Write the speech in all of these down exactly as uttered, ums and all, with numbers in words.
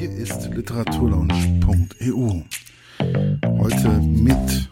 Hier ist literaturlaunch punkt e u. Heute mit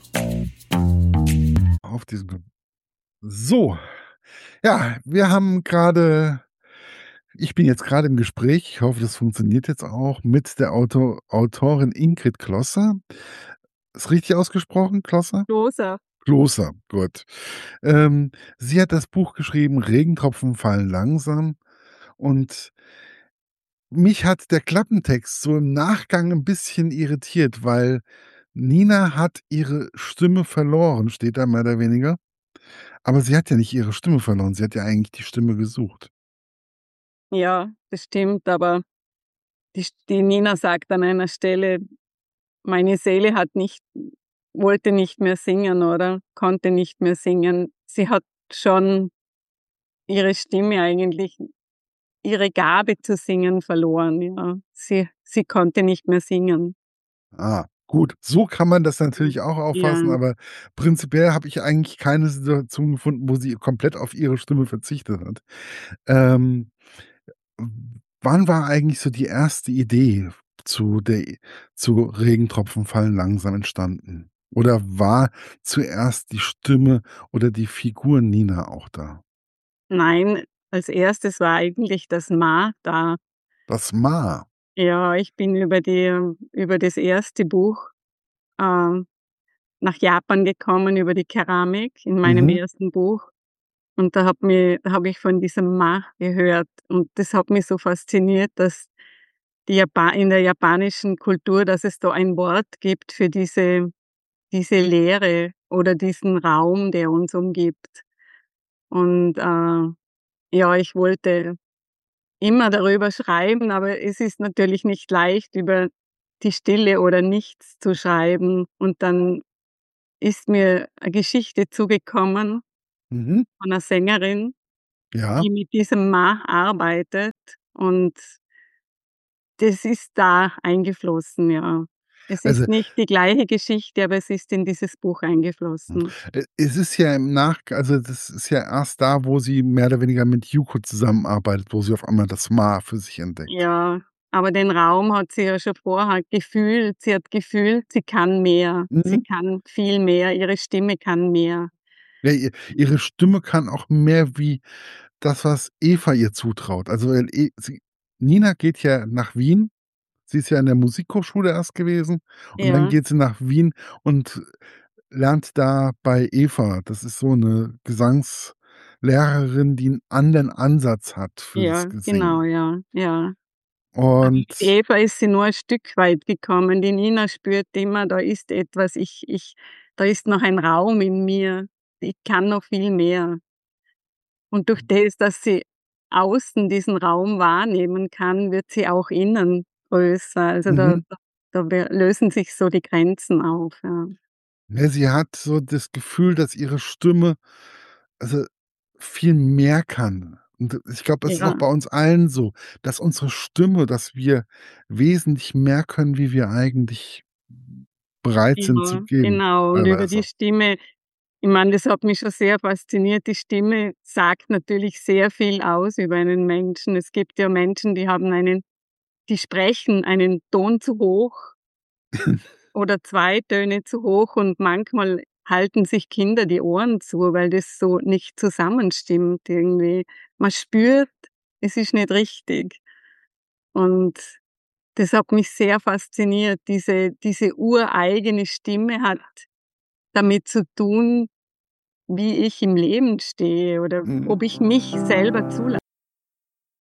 auf diesem Ge So, ja, wir haben gerade ich bin jetzt gerade im Gespräch, ich hoffe, das funktioniert jetzt auch, mit der Auto Autorin Ingrid Klosser. Ist richtig ausgesprochen, Klosser? Klosser. Klosser, gut. Ähm, sie hat das Buch geschrieben „Regentropfen fallen langsam", und mich hat der Klappentext so im Nachgang 'n bisschen irritiert, weil Nina hat ihre Stimme verloren, steht da mehr oder weniger. Aber sie hat ja nicht ihre Stimme verloren, sie hat ja eigentlich die Stimme gesucht. Ja, das stimmt, aber die St die Nina sagt an einer Stelle: „Meine Seele hat nicht wollte nicht mehr singen oder konnte nicht mehr singen." Sie hat schon ihre Stimme eigentlich ihre Gabe zu singen verloren, ja. Sie sie konnte nicht mehr singen. Ah, gut, so kann man das Mhm. natürlich auch auffassen, Ja. aber prinzipiell habe ich eigentlich keine Situation gefunden, wo sie komplett auf ihre Stimme verzichtet hat. Ähm, w wann war eigentlich so die erste Idee zu der zu „Regentropfen fallen langsam" entstanden? Oder war zuerst die Stimme oder die Figur Nina auch da? Nein, als Erstes war eigentlich das Ma da. Das Ma. Ja, ich bin über die über das erste Buch, ähm, nach Japan gekommen, über die Keramik in meinem Mhm. ersten Buch. Und da hat mir da habe ich von diesem Ma gehört und das hat mich so fasziniert, dass die Japa in der japanischen Kultur, dass es da ein Wort gibt für diese diese Leere oder diesen Raum, der uns umgibt. Und, äh, ja, ich wollte immer darüber schreiben, aber es ist natürlich nicht leicht, über die Stille oder Nichts zu schreiben. Und dann ist mir eine Geschichte zugekommen Mhm. von 'ner Sängerin, Ja. die mit diesem Ma arbeitet und das ist da eingeflossen, ja. Es Also ist nicht die gleiche Geschichte, aber es ist in dieses Buch Hm, eingeflossen. äh, es ist ja im Nach also, das ist ja erst da, wo sie mehr oder weniger mit Yuko zusammenarbeitet, wo sie auf einmal das Ma für sich entdeckt. Ja, aber den Raum hat sie ja schon vorher gefühlt. Sie hat gefühlt, sie kann mehr. Sie Mhm. kann viel mehr. Ihre Stimme kann mehr. Ja, ihr ihre Stimme kann auch mehr wie das, was Eva ihr zutraut. Also, weil e sie Nina geht ja nach Wien. Sie ist ja in der Musikhochschule erst gewesen und dann Ja. geht sie nach Wien und lernt da bei Eva. Das ist so 'ne Gesangslehrerin, die 'n anderen Ansatz hat fürs Ja, Ge genau, Singen. ja, ja. Aber mit Und Eva ist sie nur ein Stück weit gekommen. Die Nina spürt immer, da ist etwas, ich ich da ist noch ein Raum in mir. Ich kann noch viel mehr. Und durch das, dass sie außen diesen Raum wahrnehmen kann, wird sie auch innen größer. Also, da Mhm. da da wir lösen sich so die Grenzen auf, ja. Ja, sie hat so das Gefühl, dass ihre Stimme, also, viel mehr kann. Und ich glaube, es ist auch Ja. bei uns allen so, dass unsere Stimme dass wir wesentlich mehr können, wie wir eigentlich bereit sind zu Ja, geben, genau. Und über die teilweise. Stimme ich meine, das hat mich schon sehr fasziniert. Die Stimme sagt natürlich sehr viel aus über einen Menschen. Es gibt ja Menschen, die haben einen die sprechen einen Ton zu hoch oder zwei Töne zu hoch und manchmal halten sich Kinder die Ohren zu, weil das so nicht zusammenstimmt irgendwie. Man spürt, es ist nicht richtig. Und das hat mich sehr fasziniert. Diese diese ureigene Stimme hat damit zu tun, wie ich im Leben stehe oder ob Mhm. ich mich selber zula